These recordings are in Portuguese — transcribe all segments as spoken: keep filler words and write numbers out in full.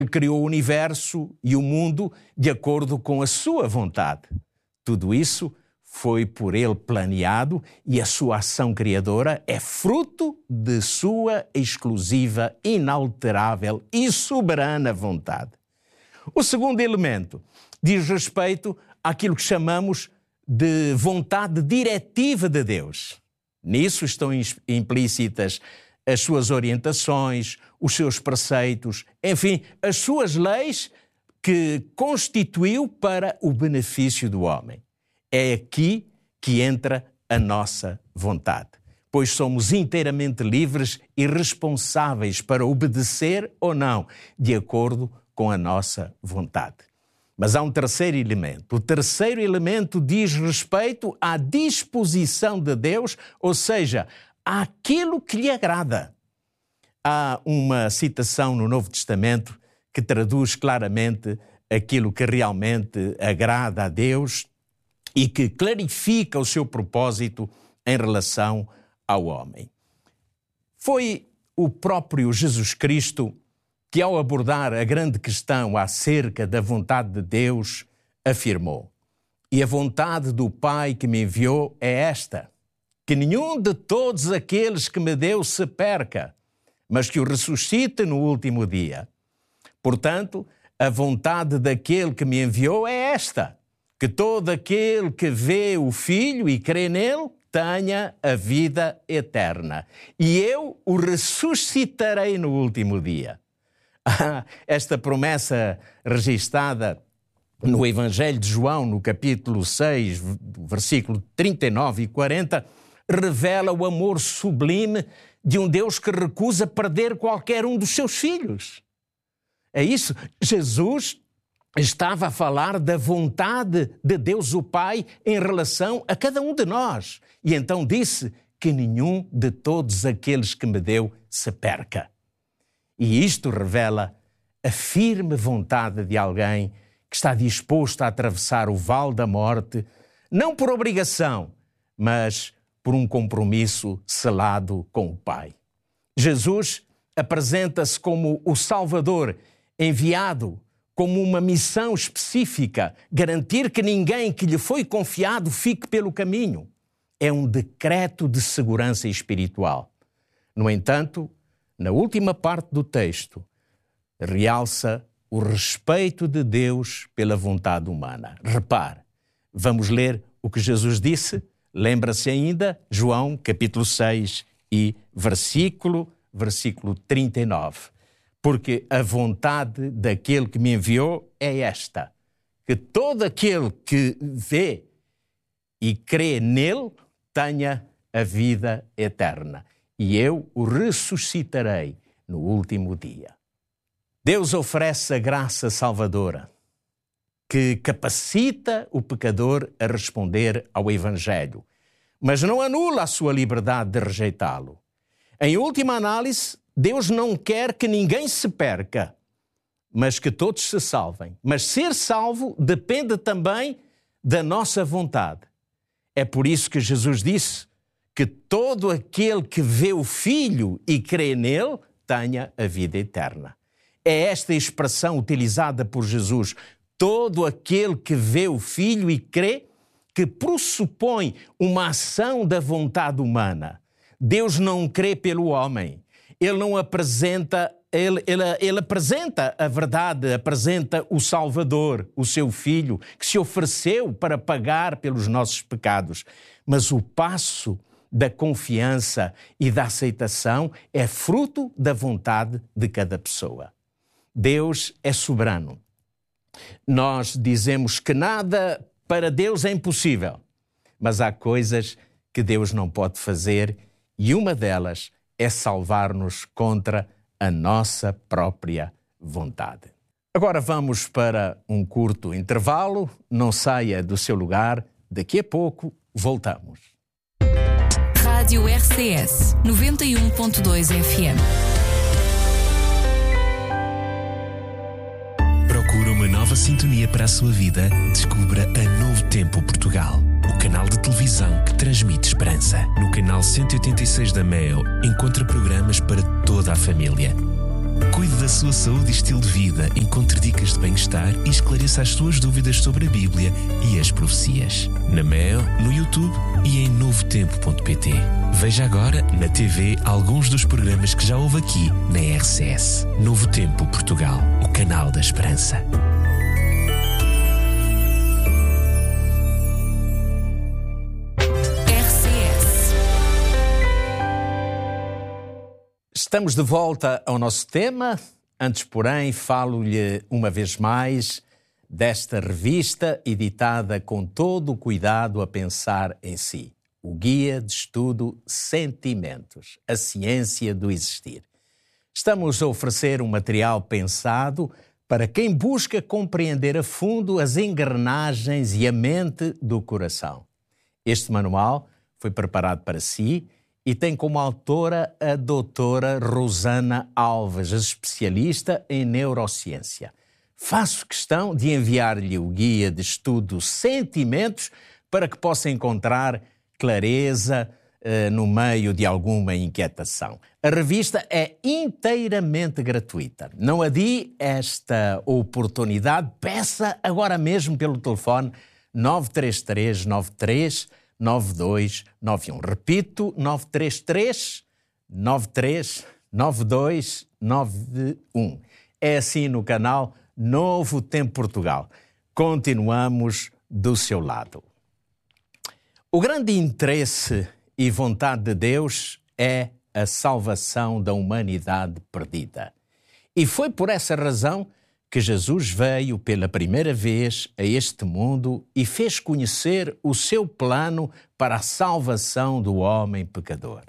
criou o universo e o mundo de acordo com a sua vontade. Tudo isso foi por ele planeado e a sua ação criadora é fruto de sua exclusiva, inalterável e soberana vontade. O segundo elemento diz respeito àquilo que chamamos de vontade diretiva de Deus. Nisso estão implícitas as suas orientações, os seus preceitos, enfim, as suas leis que constituiu para o benefício do homem. É aqui que entra a nossa vontade, pois somos inteiramente livres e responsáveis para obedecer ou não, de acordo com a nossa vontade. Mas há um terceiro elemento. O terceiro elemento diz respeito à disposição de Deus, ou seja, àquilo que lhe agrada. Há uma citação no Novo Testamento que traduz claramente aquilo que realmente agrada a Deus e que clarifica o seu propósito em relação ao homem. Foi o próprio Jesus Cristo que, ao abordar a grande questão acerca da vontade de Deus, afirmou: "E a vontade do Pai que me enviou é esta, que nenhum de todos aqueles que me deu se perca, mas que o ressuscite no último dia. Portanto, a vontade daquele que me enviou é esta, que todo aquele que vê o Filho e crê nele tenha a vida eterna, e eu o ressuscitarei no último dia." Esta promessa registada no Evangelho de João, no capítulo seis, versículo trinta e nove e quarenta, revela o amor sublime de um Deus que recusa perder qualquer um dos seus filhos. É isso. Jesus estava a falar da vontade de Deus o Pai em relação a cada um de nós. E então disse que nenhum de todos aqueles que me deu se perca. E isto revela a firme vontade de alguém que está disposto a atravessar o vale da morte, não por obrigação, mas por um compromisso selado com o Pai. Jesus apresenta-se como o Salvador enviado, como uma missão específica, garantir que ninguém que lhe foi confiado fique pelo caminho. É um decreto de segurança espiritual. No entanto, na última parte do texto, realça o respeito de Deus pela vontade humana. Repare, vamos ler o que Jesus disse? Lembra-se ainda? João, capítulo seis e versículo, versículo trinta e nove. Porque a vontade daquele que me enviou é esta, que todo aquele que vê e crê nele tenha a vida eterna, e eu o ressuscitarei no último dia. Deus oferece a graça salvadora que capacita o pecador a responder ao Evangelho, mas não anula a sua liberdade de rejeitá-lo. Em última análise, Deus não quer que ninguém se perca, mas que todos se salvem. Mas ser salvo depende também da nossa vontade. É por isso que Jesus disse que todo aquele que vê o Filho e crê nele tenha a vida eterna. É esta expressão utilizada por Jesus, todo aquele que vê o Filho e crê, que pressupõe uma ação da vontade humana. Deus não crê pelo homem. Ele não apresenta, ele, ele, ele apresenta a verdade, apresenta o Salvador, o seu Filho, que se ofereceu para pagar pelos nossos pecados. Mas o passo da confiança e da aceitação é fruto da vontade de cada pessoa. Deus é soberano. Nós dizemos que nada para Deus é impossível, mas há coisas que Deus não pode fazer e uma delas é salvar-nos contra a nossa própria vontade. Agora vamos para um curto intervalo. Não saia do seu lugar. Daqui a pouco voltamos. Rádio R C S noventa e um ponto dois F M. Procura uma nova sintonia para a sua vida? Descubra a Novo Tempo Portugal, o canal de televisão que transmite esperança. No canal cento e oitenta e seis da Mel, encontra programas para toda a família. Cuide da sua saúde e estilo de vida, encontre dicas de bem-estar e esclareça as suas dúvidas sobre a Bíblia e as profecias. Na Mel, no YouTube e em novo tempo ponto pt. Veja agora na T V alguns dos programas que já houve aqui na R C S. Novo Tempo Portugal, o canal da esperança. R C S. Estamos de volta ao nosso tema. Antes, porém, falo-lhe uma vez mais desta revista editada com todo o cuidado a pensar em si. O Guia de Estudo Sentimentos, a Ciência do Existir. Estamos a oferecer um material pensado para quem busca compreender a fundo as engrenagens e a mente do coração. Este manual foi preparado para si e tem como autora a doutora Rosana Alves, especialista em neurociência. Faço questão de enviar-lhe o Guia de Estudo Sentimentos para que possa encontrar clareza uh, no meio de alguma inquietação. A revista é inteiramente gratuita. Não adie esta oportunidade. Peça agora mesmo pelo telefone nove três três nove três nove dois nove um. Repito, nove três três nove três nove dois nove um. É assim no canal Novo Tempo Portugal. Continuamos do seu lado. O grande interesse e vontade de Deus é a salvação da humanidade perdida. E foi por essa razão que Jesus veio pela primeira vez a este mundo e fez conhecer o seu plano para a salvação do homem pecador.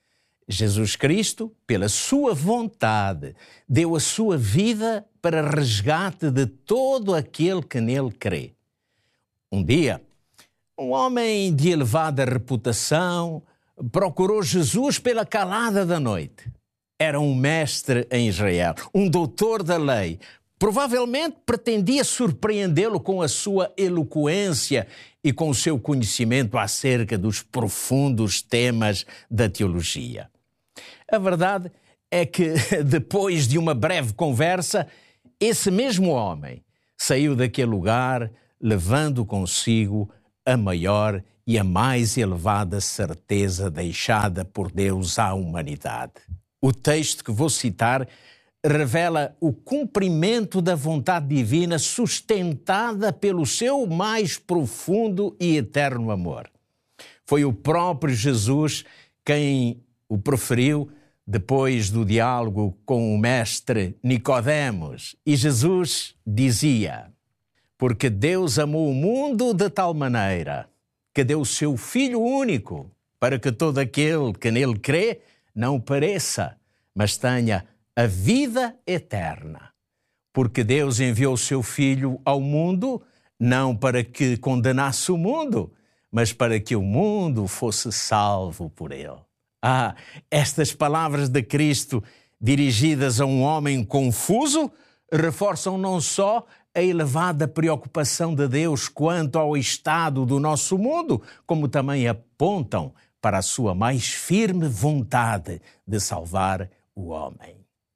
Jesus Cristo, pela sua vontade, deu a sua vida para resgate de todo aquele que nele crê. Um dia, um homem de elevada reputação procurou Jesus pela calada da noite. Era um mestre em Israel, um doutor da lei. Provavelmente pretendia surpreendê-lo com a sua eloquência e com o seu conhecimento acerca dos profundos temas da teologia. A verdade é que, depois de uma breve conversa, esse mesmo homem saiu daquele lugar levando consigo a maior e a mais elevada certeza deixada por Deus à humanidade. O texto que vou citar revela o cumprimento da vontade divina sustentada pelo seu mais profundo e eterno amor. Foi o próprio Jesus quem o proferiu depois do diálogo com o mestre Nicodemos. E Jesus dizia: porque Deus amou o mundo de tal maneira que deu o seu Filho único, para que todo aquele que nele crê não pereça, mas tenha a vida eterna. Porque Deus enviou o seu Filho ao mundo, não para que condenasse o mundo, mas para que o mundo fosse salvo por ele. Ah, estas palavras de Cristo, dirigidas a um homem confuso, reforçam não só a elevada preocupação de Deus quanto ao estado do nosso mundo, como também apontam para a sua mais firme vontade de salvar o homem.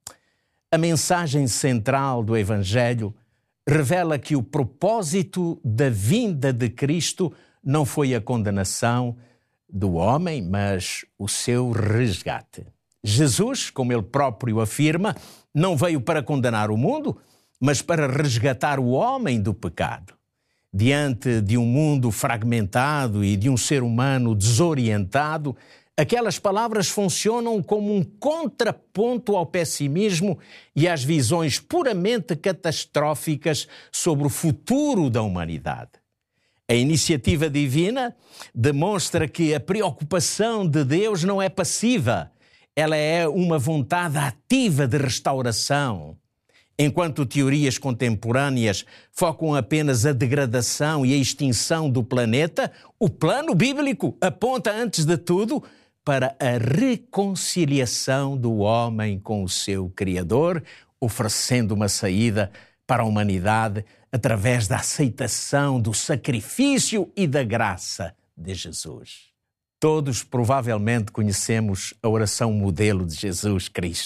A mensagem central do Evangelho revela que o propósito da vinda de Cristo não foi a condenação do homem, mas o seu resgate. Jesus, como ele próprio afirma, não veio para condenar o mundo, mas para resgatar o homem do pecado. Diante de um mundo fragmentado e de um ser humano desorientado, aquelas palavras funcionam como um contraponto ao pessimismo e às visões puramente catastróficas sobre o futuro da humanidade. A iniciativa divina demonstra que a preocupação de Deus não é passiva, ela é uma vontade ativa de restauração. Enquanto teorias contemporâneas focam apenas a degradação e a extinção do planeta, o plano bíblico aponta, antes de tudo, para a reconciliação do homem com o seu Criador, oferecendo uma saída para a humanidade através da aceitação do sacrifício e da graça de Jesus. Todos provavelmente conhecemos a oração modelo de Jesus Cristo.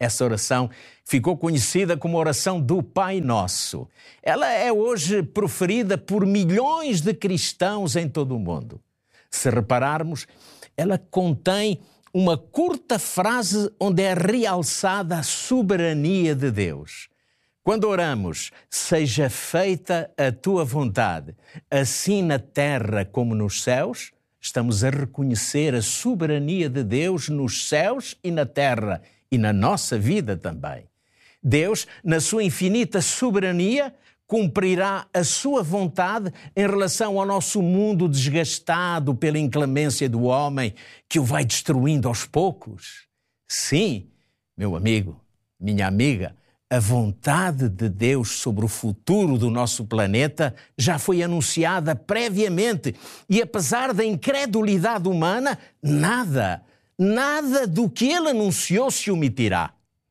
Essa oração ficou conhecida como a oração do Pai Nosso. Ela é hoje proferida por milhões de cristãos em todo o mundo. Se repararmos, ela contém uma curta frase onde é realçada a soberania de Deus. Quando oramos, seja feita a tua vontade, assim na terra como nos céus, estamos a reconhecer a soberania de Deus nos céus e na terra e na nossa vida também. Deus, na sua infinita soberania, cumprirá a sua vontade em relação ao nosso mundo desgastado pela inclemência do homem que o vai destruindo aos poucos. Sim, meu amigo, minha amiga, a vontade de Deus sobre o futuro do nosso planeta já foi anunciada previamente e, apesar da incredulidade humana, nada, nada do que ele anunciou se omitirá.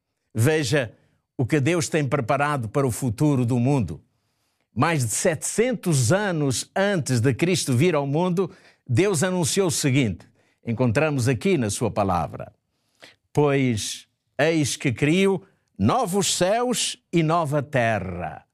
Veja o que Deus tem preparado para o futuro do mundo. Mais de setecentos anos antes de Cristo vir ao mundo, Deus anunciou o seguinte, encontramos aqui na sua palavra: pois eis que crio novos céus e nova terra,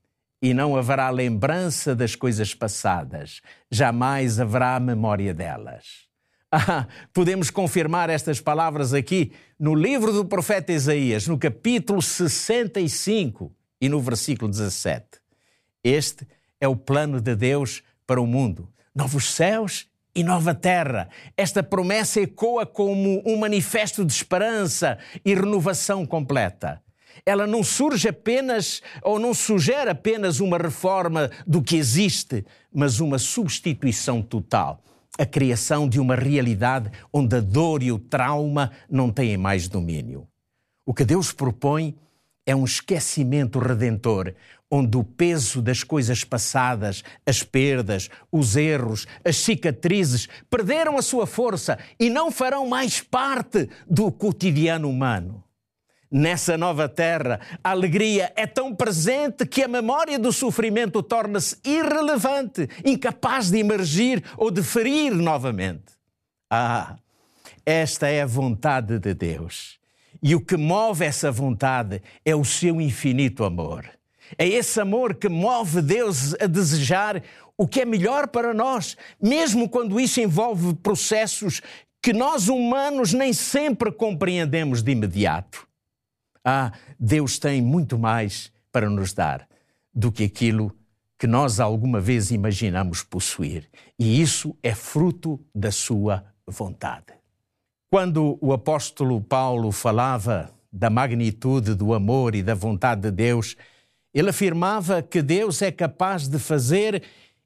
e não haverá lembrança das coisas passadas, jamais haverá memória delas. Ah, podemos confirmar estas palavras aqui no livro do profeta Isaías, no capítulo sessenta e cinco e no versículo dezassete. Este é o plano de Deus para o mundo. Novos céus e nova terra. Esta promessa ecoa como um manifesto de esperança e renovação completa. Ela não surge apenas, ou não sugere apenas uma reforma do que existe, mas uma substituição total. A criação de uma realidade onde a dor e o trauma não têm mais domínio. O que Deus propõe é um esquecimento redentor, onde o peso das coisas passadas, as perdas, os erros, as cicatrizes, perderam a sua força e não farão mais parte do cotidiano humano. Nessa nova terra, a alegria é tão presente que a memória do sofrimento torna-se irrelevante, incapaz de emergir ou de ferir novamente. Ah, esta é a vontade de Deus. E o que move essa vontade é o seu infinito amor. É esse amor que move Deus a desejar o que é melhor para nós, mesmo quando isso envolve processos que nós humanos nem sempre compreendemos de imediato. Ah, Deus tem muito mais para nos dar do que aquilo que nós alguma vez imaginamos possuir. E isso é fruto da sua vontade. Quando o apóstolo Paulo falava da magnitude do amor e da vontade de Deus, ele afirmava que Deus é capaz de fazer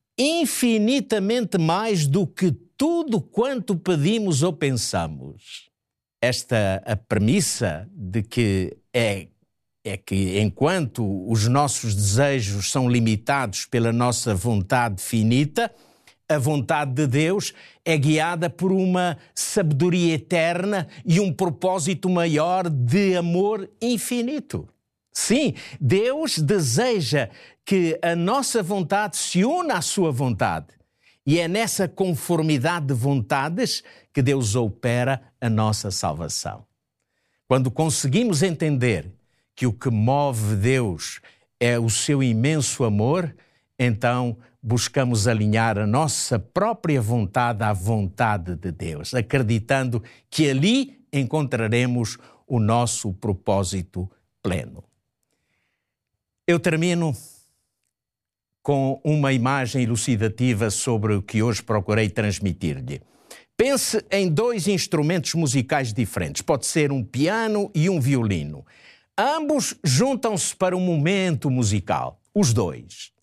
infinitamente mais do que tudo quanto pedimos ou pensamos. Esta a premissa de que é, é que enquanto os nossos desejos são limitados pela nossa vontade finita, a vontade de Deus é guiada por uma sabedoria eterna e um propósito maior de amor infinito. Sim, Deus deseja que a nossa vontade se una à sua vontade. E é nessa conformidade de vontades que Deus opera a nossa salvação. Quando conseguimos entender que o que move Deus é o seu imenso amor, então buscamos alinhar a nossa própria vontade à vontade de Deus, acreditando que ali encontraremos o nosso propósito pleno. Eu termino com uma imagem elucidativa sobre o que hoje procurei transmitir-lhe. Pense em dois instrumentos musicais diferentes. Pode ser um piano e um violino. Ambos juntam-se para um momento musical. Os dois.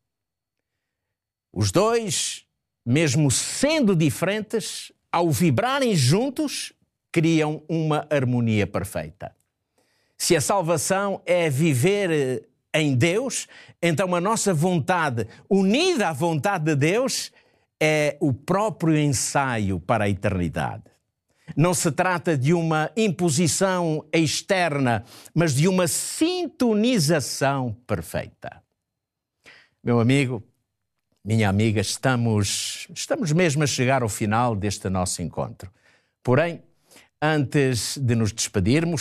Os dois, mesmo sendo diferentes, ao vibrarem juntos, criam uma harmonia perfeita. Se a salvação é viver em Deus, então a nossa vontade, unida à vontade de Deus, é o próprio ensaio para a eternidade. Não se trata de uma imposição externa, mas de uma sintonização perfeita. Meu amigo, minha amiga, estamos, estamos mesmo a chegar ao final deste nosso encontro. Porém, antes de nos despedirmos,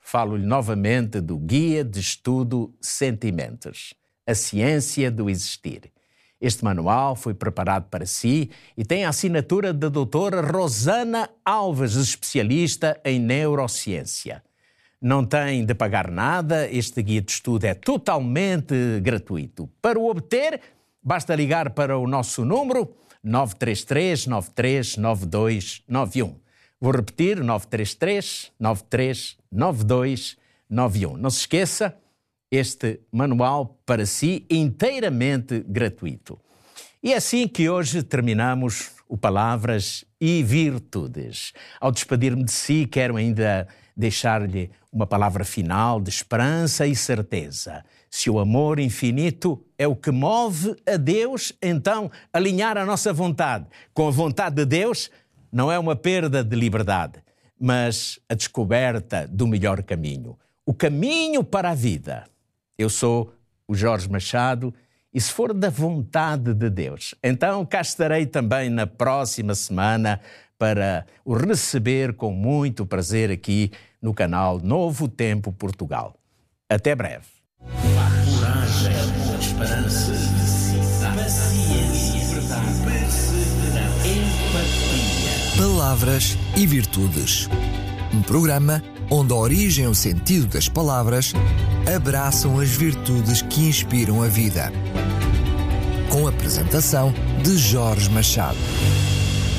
falo-lhe novamente do Guia de Estudo Sentimentos, a Ciência do Existir. Este manual foi preparado para si e tem a assinatura da doutora Rosana Alves, especialista em neurociência. Não tem de pagar nada, este guia de estudo é totalmente gratuito. Para o obter, basta ligar para o nosso número nove três três, nove três nove dois nove um. Vou repetir, nove três três, nove três nove dois nove um. Não se esqueça, este manual para si inteiramente gratuito. E é assim que hoje terminamos o Palavras e Virtudes. Ao despedir-me de si, quero ainda deixar-lhe uma palavra final de esperança e certeza. Se o amor infinito é o que move a Deus, então alinhar a nossa vontade com a vontade de Deus não é uma perda de liberdade, mas a descoberta do melhor caminho. O caminho para a vida. Eu sou o Jorge Machado e se for da vontade de Deus, então cá estarei também na próxima semana para o receber com muito prazer aqui no canal Novo Tempo Portugal. Até breve. Coragem, esperança, paciência, perseverança, empatia. Palavras e Virtudes. Um programa onde a origem e o sentido das palavras abraçam as virtudes que inspiram a vida. Com a apresentação de Jorge Machado.